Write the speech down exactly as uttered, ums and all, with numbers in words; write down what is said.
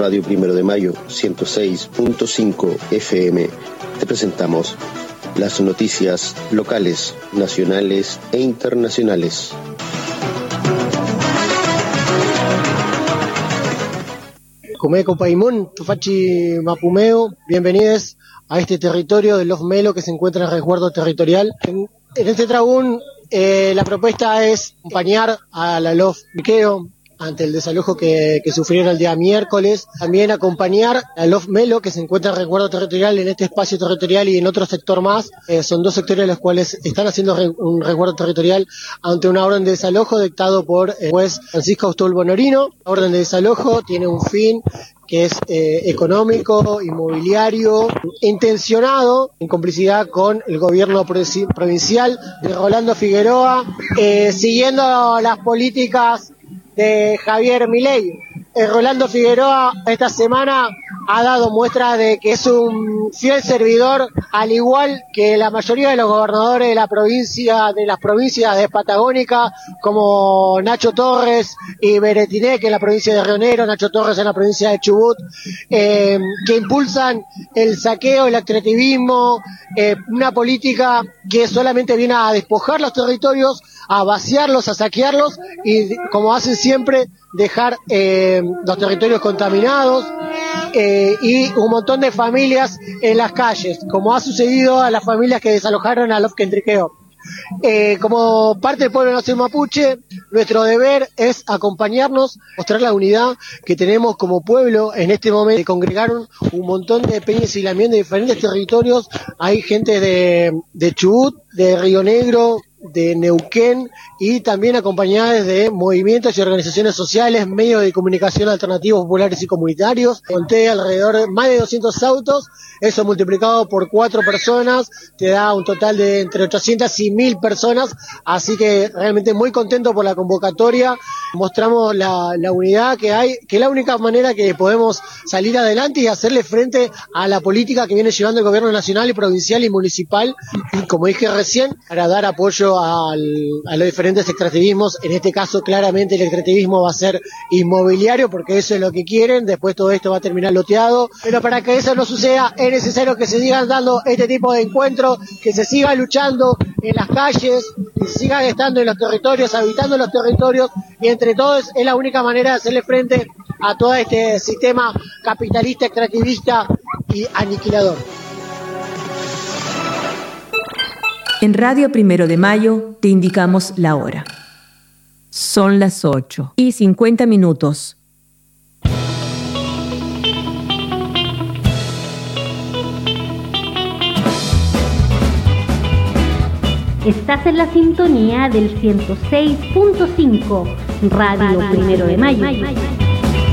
Radio Primero de Mayo ciento seis punto cinco F M te presentamos las noticias locales, nacionales e internacionales. Cumeco Paimón, Tufachi Mapumeo, bienvenidos a este territorio de Los Melo que se encuentra en resguardo territorial. En, en este tragún eh, la propuesta es acompañar a la Lof Miqueo ante el desalojo que, que sufrieron el día miércoles, también acompañar a Lof Melo que se encuentra en resguardo territorial en este espacio territorial y en otro sector más. Eh, son dos sectores los cuales están haciendo re, un resguardo territorial ante una orden de desalojo dictado por el juez Francisco Austol Bonorino. La orden de desalojo tiene un fin que es eh, económico, inmobiliario, intencionado en complicidad con el gobierno provincial de Rolando Figueroa, eh, siguiendo las políticas de Javier Milei. Eh, Rolando Figueroa esta semana ha dado muestra de que es un fiel servidor, al igual que la mayoría de los gobernadores de la provincia, de las provincias de Patagónica, como Nacho Torres y Beretinek en la provincia de Río Negro, Nacho Torres en la provincia de Chubut, eh, que impulsan el saqueo, el extractivismo, eh, una política que solamente viene a despojar los territorios, a vaciarlos, a saquearlos y, como hacen siempre, dejar eh, los territorios contaminados eh, y un montón de familias en las calles, como ha sucedido a las familias que desalojaron a Lof Kentriqueo. Eh, como parte del pueblo nación mapuche, nuestro deber es acompañarnos, mostrar la unidad que tenemos como pueblo en este momento. Congregaron un montón de peñas y lamián de diferentes territorios. Hay gente de, de Chubut, de Río Negro, de Neuquén y también acompañadas de movimientos y organizaciones sociales, medios de comunicación alternativos, populares y comunitarios. Conté alrededor de más de doscientos autos, eso multiplicado por cuatro personas te da un total de entre ochocientas y mil personas, así que realmente muy contento por la convocatoria. Mostramos la, la unidad que hay, que es la única manera que podemos salir adelante y hacerle frente a la política que viene llevando el gobierno nacional y provincial y municipal, y como dije recién, para dar apoyo Al, a los diferentes extractivismos. En este caso claramente el extractivismo va a ser inmobiliario porque eso es lo que quieren, después todo esto va a terminar loteado, pero para que eso no suceda es necesario que se sigan dando este tipo de encuentros, que se siga luchando en las calles, que se sigan estando en los territorios, habitando los territorios, y entre todos es la única manera de hacerle frente a todo este sistema capitalista, extractivista y aniquilador. En Radio Primero de Mayo te indicamos la hora. Son las ocho y cincuenta minutos. Estás en la sintonía del ciento seis punto cinco, Radio Primero de Mayo.